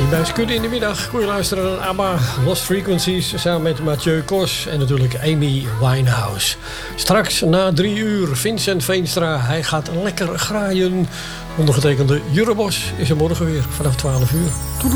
Bij Skudde in de middag kun je luisteren naar ABBA, Lost Frequencies, samen met Mathieu Kos en natuurlijk Amy Winehouse. Straks na 3 uur Vincent Veenstra, hij gaat lekker graaien. Ondergetekende Jurre Bos is er morgen weer vanaf 12 uur.